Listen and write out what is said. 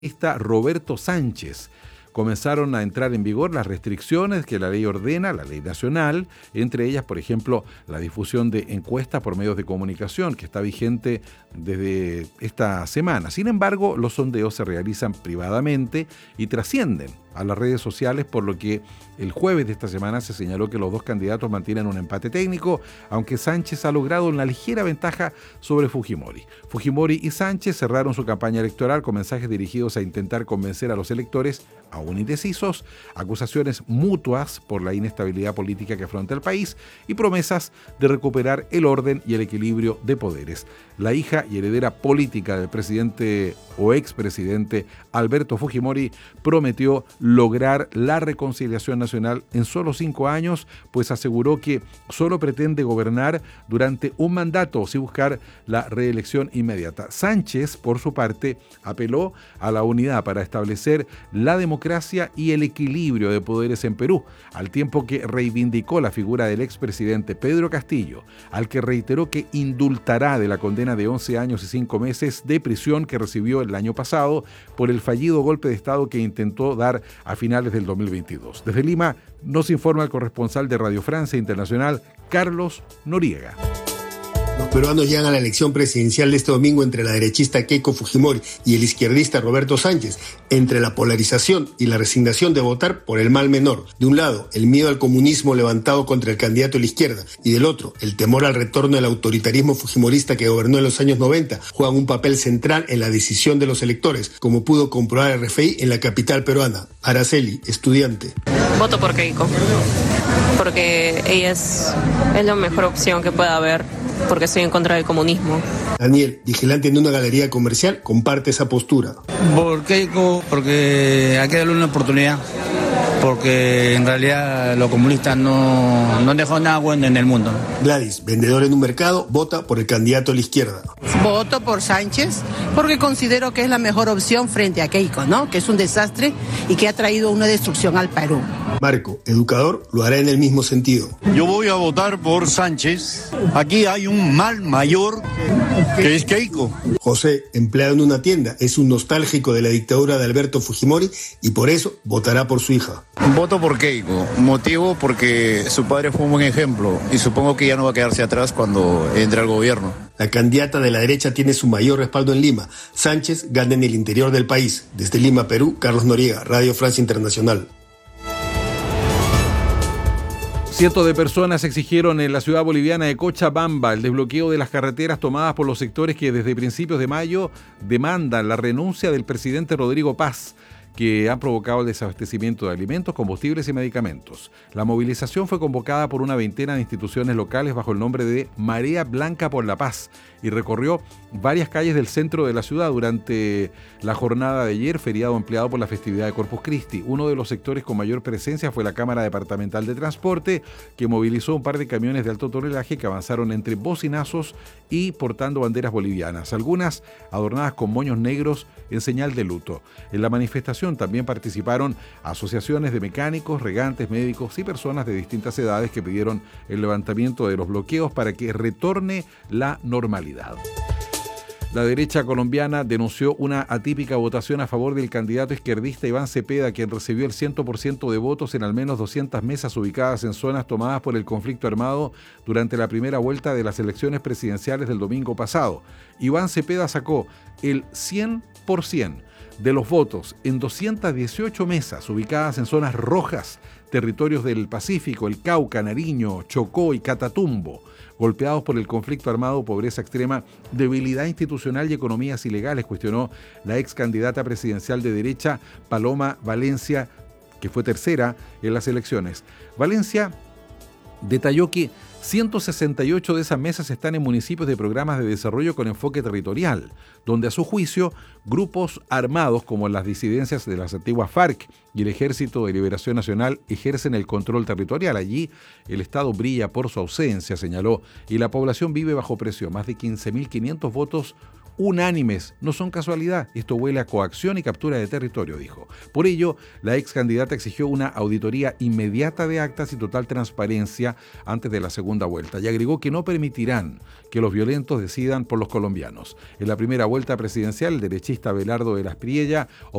está Roberto Sánchez. Comenzaron a entrar en vigor las restricciones que la ley ordena, la ley nacional, entre ellas, por ejemplo, la difusión de encuestas por medios de comunicación, que está vigente desde esta semana. Sin embargo, los sondeos se realizan privadamente y trascienden a las redes sociales, por lo que el jueves de esta semana se señaló que los dos candidatos mantienen un empate técnico, aunque Sánchez ha logrado una ligera ventaja sobre Fujimori. Fujimori y Sánchez cerraron su campaña electoral con mensajes dirigidos a intentar convencer a los electores, aún indecisos, acusaciones mutuas por la inestabilidad política que afronta el país y promesas de recuperar el orden y el equilibrio de poderes. La hija y heredera política del presidente o expresidente Alberto Fujimori prometió lograr la reconciliación nacional en solo 5 años, pues aseguró que solo pretende gobernar durante un mandato sin buscar la reelección inmediata. Sánchez, por su parte, apeló a la unidad para establecer la democracia y el equilibrio de poderes en Perú, al tiempo que reivindicó la figura del expresidente Pedro Castillo, al que reiteró que indultará de la condena de 11 años y 5 meses de prisión que recibió el año pasado por el fallido golpe de Estado que intentó dar a finales del 2022. Desde Lima nos informa el corresponsal de Radio Francia Internacional, Carlos Noriega. Los peruanos llegan a la elección presidencial de este domingo entre la derechista Keiko Fujimori y el izquierdista Roberto Sánchez, entre la polarización y la resignación de votar por el mal menor. De un lado, el miedo al comunismo levantado contra el candidato de la izquierda, y del otro, el temor al retorno del autoritarismo fujimorista que gobernó en los años 90, juegan un papel central en la decisión de los electores, como pudo comprobar el RFI en la capital peruana. Araceli, estudiante. Voto por Keiko, porque ella es la mejor opción que pueda haber, porque estoy en contra del comunismo. Daniel, vigilante en una galería comercial, comparte esa postura. Por Keiko, porque hay que darle una oportunidad, porque en realidad los comunistas no dejó nada bueno en el mundo. Gladys, vendedor en un mercado, vota por el candidato de la izquierda. Voto por Sánchez porque considero que es la mejor opción frente a Keiko, ¿no? Que es un desastre y que ha traído una destrucción al Perú. Marco, educador, lo hará en el mismo sentido. Yo voy a votar por Sánchez. Aquí hay un mal mayor que es Keiko. José, empleado en una tienda, es un nostálgico de la dictadura de Alberto Fujimori y por eso votará por su hija. Voto por Keiko, motivo porque su padre fue un buen ejemplo y supongo que ya no va a quedarse atrás cuando entre al gobierno. La candidata de la derecha tiene su mayor respaldo en Lima. Sánchez gana en el interior del país. Desde Lima, Perú, Carlos Noriega, Radio Francia Internacional. Cientos de personas exigieron en la ciudad boliviana de Cochabamba el desbloqueo de las carreteras tomadas por los sectores que desde principios de mayo demandan la renuncia del presidente Rodrigo Paz, que han provocado el desabastecimiento de alimentos, combustibles y medicamentos. La movilización fue convocada por una veintena de instituciones locales bajo el nombre de Marea Blanca por la Paz y recorrió varias calles del centro de la ciudad durante la jornada de ayer, feriado empleado por la festividad de Corpus Christi. Uno de los sectores con mayor presencia fue la Cámara Departamental de Transporte, que movilizó un par de camiones de alto tonelaje que avanzaron entre bocinazos y portando banderas bolivianas, algunas adornadas con moños negros en señal de luto. En la manifestación también participaron asociaciones de mecánicos, regantes, médicos y personas de distintas edades que pidieron el levantamiento de los bloqueos para que retorne la normalidad. La derecha colombiana denunció una atípica votación a favor del candidato izquierdista Iván Cepeda, quien recibió el 100% de votos en al menos 200 mesas ubicadas en zonas tomadas por el conflicto armado durante la primera vuelta de las elecciones presidenciales del domingo pasado. Iván Cepeda sacó el 100% de los votos en 218 mesas ubicadas en zonas rojas, territorios del Pacífico, el Cauca, Nariño, Chocó y Catatumbo, golpeados por el conflicto armado, pobreza extrema, debilidad institucional y economías ilegales, cuestionó la ex candidata presidencial de derecha, Paloma Valencia, que fue tercera en las elecciones. Valencia detalló que 168 de esas mesas están en municipios de programas de desarrollo con enfoque territorial, donde a su juicio grupos armados como las disidencias de las antiguas FARC y el Ejército de Liberación Nacional ejercen el control territorial. Allí el Estado brilla por su ausencia, señaló, y la población vive bajo presión. Más de 15.500 votos unánimes, no son casualidad. Esto huele a coacción y captura de territorio, dijo. Por ello, la ex candidata exigió una auditoría inmediata de actas y total transparencia antes de la segunda vuelta y agregó que no permitirán que los violentos decidan por los colombianos. En la primera vuelta presidencial, el derechista Abelardo de las Priella